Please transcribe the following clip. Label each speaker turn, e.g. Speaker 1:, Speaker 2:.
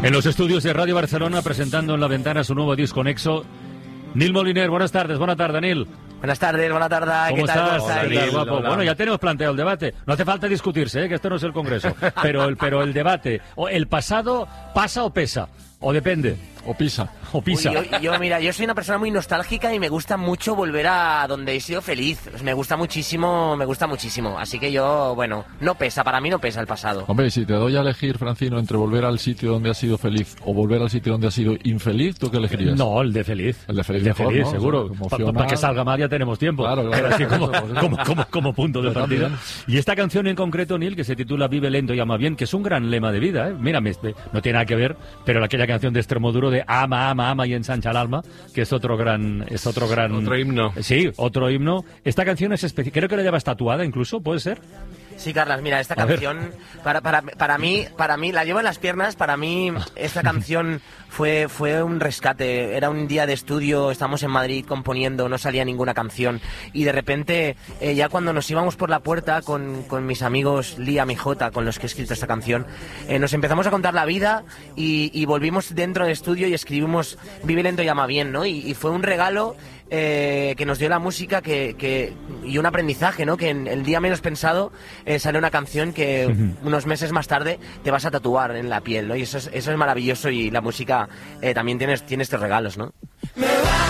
Speaker 1: En los estudios de Radio Barcelona, presentando en la ventana su nuevo disco Nexo, Nil Moliner. Buenas tardes, Nil.
Speaker 2: Buenas tardes, buena tarde.
Speaker 1: ¿Cómo estás?
Speaker 2: Hola,
Speaker 1: ¿Qué tal, guapo? Bueno, ya tenemos planteado el debate. No hace falta discutirse, que esto no es el Congreso. Pero el debate, ¿el pasado pasa o pesa? ¿O depende?
Speaker 3: O pisa.
Speaker 2: Mira, yo soy una persona muy nostálgica y me gusta mucho volver a donde he sido feliz. Me gusta muchísimo. Así que yo, bueno, no pesa, para mí no pesa el pasado.
Speaker 3: Hombre, si te doy a elegir, Francino, entre volver al sitio donde has sido feliz o volver al sitio donde has sido infeliz, ¿tú qué elegirías?
Speaker 1: No, el de feliz.
Speaker 3: El de feliz,
Speaker 1: mejor, ¿no?
Speaker 3: seguro.
Speaker 1: O sea, para que salga mal ya tenemos tiempo.
Speaker 3: Claro.
Speaker 1: Así como punto de partida. Y esta canción en concreto, Nil, que se titula Vive lento y ama bien, que es un gran lema de vida, ¿eh? Mira, no tiene nada que ver, pero aquella canción de Extremoduro de ama y ensancha el alma, que es otro gran...
Speaker 4: Otro himno.
Speaker 1: Sí, otro himno. Esta canción es especial. Creo que la llevas tatuada incluso, ¿puede ser?
Speaker 2: Sí, Carlas, mira, esta canción para mí la llevo en las piernas. Para mí esta canción fue un rescate. Era un día de estudio, estábamos en Madrid componiendo, no salía ninguna canción y de repente ya cuando nos íbamos por la puerta con mis amigos Liam y Jota, con los que he escrito esta canción, nos empezamos a contar la vida y volvimos dentro del estudio y escribimos Vive lento y ama bien, ¿no? Y fue un regalo que nos dio la música y un aprendizaje, ¿no? Que en el día menos pensado sale una canción que unos meses más tarde te vas a tatuar en la piel, ¿no? Y eso es maravilloso y la música también tiene estos regalos, ¿no?
Speaker 5: Me